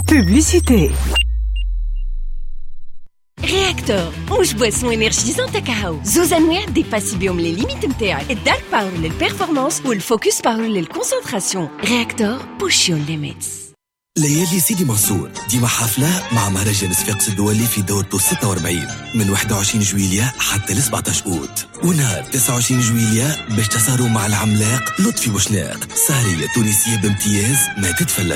Publicité. رياكتور مش بواسون انرجيزون تاع زوز انواع ديباسي بهم لي ليميت نتاعك. الدارك باور للبيرفورمانس والفوكس باور للكونسنتراسيون. رياكتور بوش يور ليميتس. ليالي سيدي منصور ديما حفلة مع مهرجان صفاقس الدولي في دورته 46 من 21 جويلية حتى ل 17 أوت، ونهار 29 جويلية باش تسهروا مع العملاق لطفي بوشناق. سهرية تونسية بامتياز ما تتفلت.